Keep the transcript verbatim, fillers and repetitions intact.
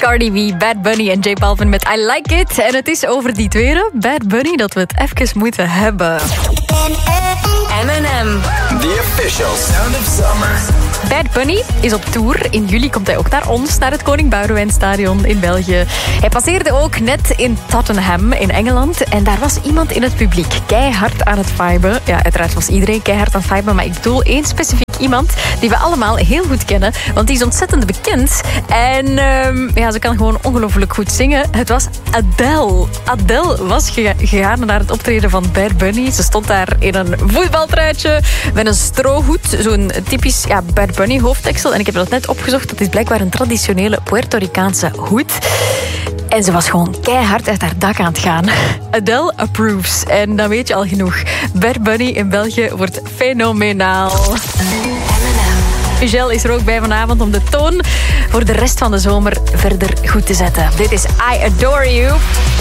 Cardi B, Bad Bunny en J Balvin met I Like It. En het is over die tweede, Bad Bunny, dat we het even moeten hebben. Eminem. The official sound of summer. Bad Bunny is op tour. In juli komt hij ook naar ons, naar het Koning Boudewijn Stadion in België. Hij passeerde ook net in Tottenham in Engeland. En daar was iemand in het publiek keihard aan het viben. Ja, uiteraard was iedereen keihard aan het viben. Maar ik bedoel één specifiek iemand die we allemaal heel goed kennen. Want die is ontzettend bekend. En um, ja, ze kan gewoon ongelooflijk goed zingen. Het was Adele. Adele was ge- gegaan naar het optreden van Bad Bunny. Ze stond daar in een voetbaltruitje met een strohoed. Zo'n typisch ja, Bad Bunny hoofddeksel. En ik heb dat net opgezocht. Dat is blijkbaar een traditionele Puerto Ricaanse hoed. En ze was gewoon keihard uit haar dak aan het gaan. Adele approves. En dan weet je al genoeg. Bad Bunny in België wordt fenomenaal. Michelle is er ook bij vanavond om de toon voor de rest van de zomer verder goed te zetten. Dit is I Adore You.